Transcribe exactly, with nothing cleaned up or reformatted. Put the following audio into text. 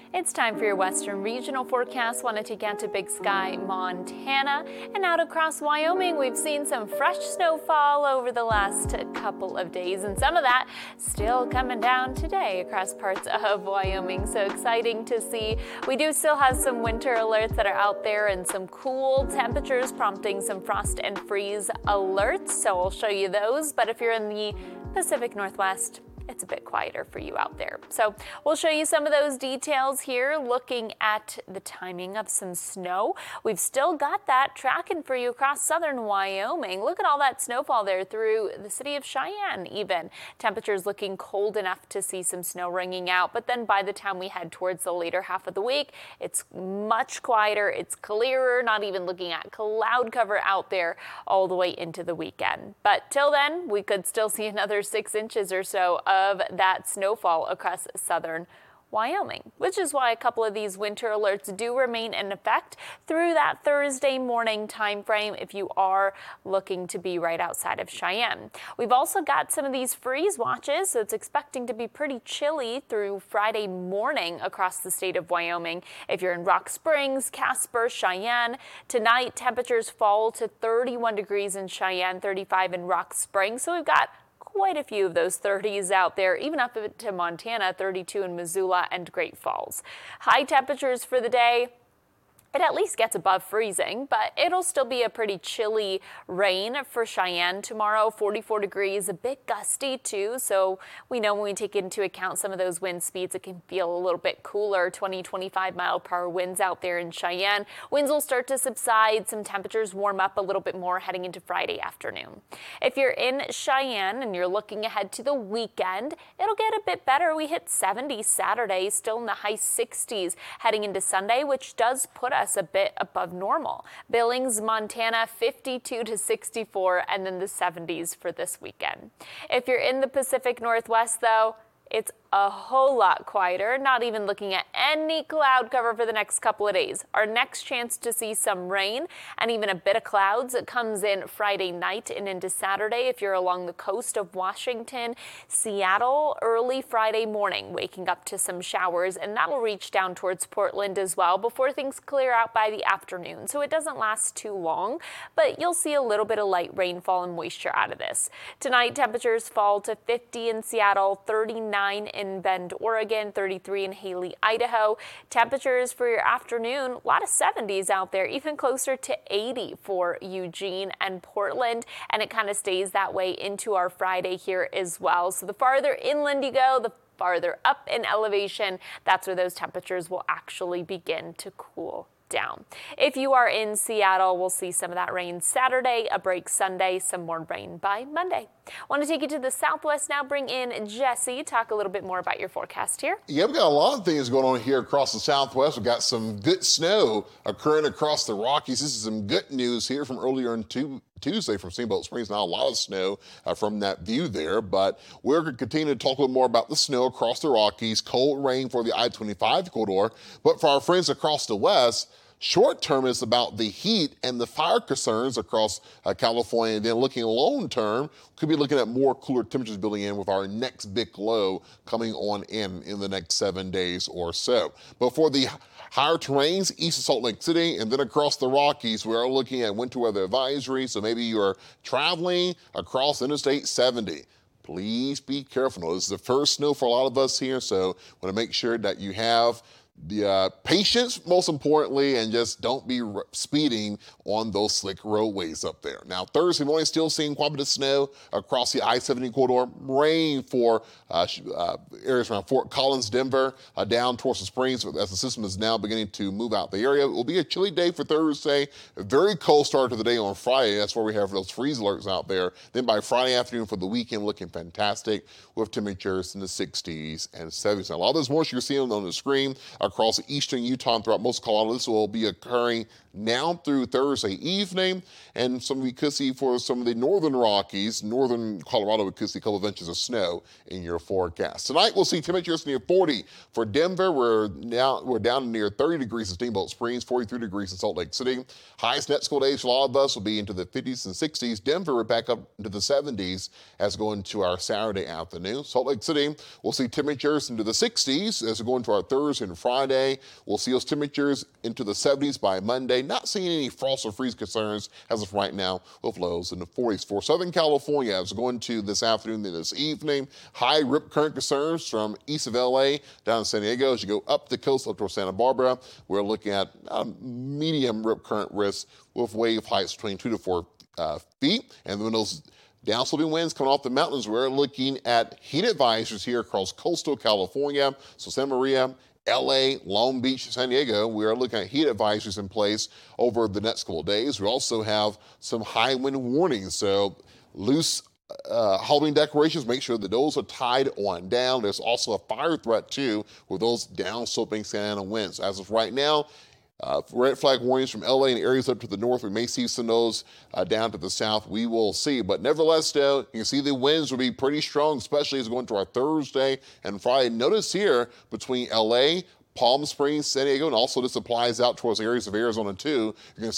It's time for your Western Regional Forecast. Want to take out to Big Sky, Montana, and out across Wyoming. We've seen some fresh snowfall over the last couple of days, and some of that still coming down today across parts of Wyoming. So exciting to see. We do still have some winter alerts that are out there and some cool temperatures prompting some frost and freeze alerts. So I'll show you those. But if you're in the Pacific Northwest, it's a bit quieter for you out there. So we'll show you some of those details here, looking at the timing of some snow. We've still got that tracking for you across southern Wyoming. Look at all that snowfall there through the city of Cheyenne even. Temperatures looking cold enough to see some snow ringing out, but then by the time we head towards the later half of the week, it's much quieter, it's clearer, not even looking at cloud cover out there all the way into the weekend. But till then, we could still see another six inches or so of of that snowfall across southern Wyoming, which is why a couple of these winter alerts do remain in effect through that Thursday morning time frame if you are looking to be right outside of Cheyenne. We've also got some of these freeze watches, so it's expecting to be pretty chilly through Friday morning across the state of Wyoming. If you're in Rock Springs, Casper, Cheyenne, tonight temperatures fall to thirty-one degrees in Cheyenne, thirty-five in Rock Springs, so we've got quite a few of those thirties out there, even up to Montana, thirty-two in Missoula and Great Falls. High temperatures for the day. It at least gets above freezing, but it'll still be a pretty chilly rain for Cheyenne tomorrow. forty-four degrees, a bit gusty too, so we know when we take into account some of those wind speeds, it can feel a little bit cooler. twenty, twenty-five mile per hour winds out there in Cheyenne. Winds will start to subside, some temperatures warm up a little bit more heading into Friday afternoon. If you're in Cheyenne and you're looking ahead to the weekend, it'll get a bit better. We hit seventy Saturday, still in the high sixties heading into Sunday, which does put us us a bit above normal. Billings, Montana, fifty-two to sixty-four, and then the seventies for this weekend. If you're in the Pacific Northwest, though, it's a whole lot quieter, not even looking at any cloud cover for the next couple of days. Our next chance to see some rain and even a bit of clouds, it comes in Friday night and into Saturday if you're along the coast of Washington. Seattle, early Friday morning, waking up to some showers, and that'll reach down towards Portland as well before things clear out by the afternoon. So it doesn't last too long, but you'll see a little bit of light rainfall and moisture out of this. Tonight, temperatures fall to fifty in Seattle, thirty-nine in in Bend, Oregon, thirty-three in Haley, Idaho. Temperatures for your afternoon, a lot of seventies out there, even closer to eighty for Eugene and Portland, and it kind of stays that way into our Friday here as well. So the farther inland you go, the farther up in elevation, that's where those temperatures will actually begin to cool down. If you are in Seattle, we'll see some of that rain Saturday, a break Sunday, some more rain by Monday. Want to take you to the southwest now, bring in Jesse, talk a little bit more about your forecast here. Yeah, we've got a lot of things going on here across the southwest. We've got some good snow occurring across the Rockies. This is some good news here from earlier in two Tuesday from Steamboat Springs. Not a lot of snow uh, from that view there, but we're going to continue to talk a little more about the snow across the Rockies, cold rain for the I twenty-five corridor. But for our friends across the west, short term is about the heat and the fire concerns across uh, California. And then looking long term, could be looking at more cooler temperatures building in with our next big low coming on in in the next seven days or so. But for the higher terrains east of Salt Lake City and then across the Rockies, we are looking at winter weather advisory. So maybe you're traveling across Interstate seventy. Please be careful. This is the first snow for a lot of us here, so want to make sure that you have the uh, patience, most importantly, and just don't be r- speeding on those slick roadways up there. Now, Thursday morning, still seeing quite a bit of snow across the I seventy corridor. Rain for uh, sh- uh, areas around Fort Collins, Denver, uh, down towards the Springs, as the system is now beginning to move out the area. It will be a chilly day for Thursday. A very cold start to the day on Friday. That's where we have those freeze alerts out there. Then by Friday afternoon for the weekend, looking fantastic with temperatures in the sixties and seventies. Now, a lot of this moisture you're seeing on the screen across eastern Utah and throughout most of Colorado. This will be occurring now through Thursday evening, and some we could see for some of the northern Rockies, northern Colorado, we could see a couple of inches of snow in your forecast. Tonight we'll see temperatures near forty for Denver. We're now we're down near thirty degrees in Steamboat Springs, forty-three degrees in Salt Lake City. Highest net school days for a lot of us will be into the fifties and sixties. Denver we're back up into the seventies as we go into our Saturday afternoon. Salt Lake City we'll see temperatures into the sixties as we go into our Thursday and Friday. Friday. We'll see those temperatures into the seventies by Monday. Not seeing any frost or freeze concerns as of right now, with lows in the forties. For Southern California, as we're going to this afternoon and this evening, high rip current concerns from east of L A down to San Diego. As you go up the coast up towards Santa Barbara, we're looking at um, medium rip current risk with wave heights between two to four uh, feet. And when those downsloping winds coming off the mountains, we're looking at heat advisories here across coastal California. So Santa Maria, L A, Long Beach, San Diego, we are looking at heat advisories in place over the next couple of days. We also have some high wind warnings. So loose Uh, Halloween decorations, make sure that those are tied on down. There's also a fire threat too with those downsloping Santa Ana winds. As of right now, uh, red flag warnings from L A and areas up to the north. We may see some of those uh, down to the south. We will see. But nevertheless, though, you can see the winds will be pretty strong, especially as we go into our Thursday and Friday. Notice here between L A, Palm Springs, San Diego, and also this applies out towards areas of Arizona too. You're going to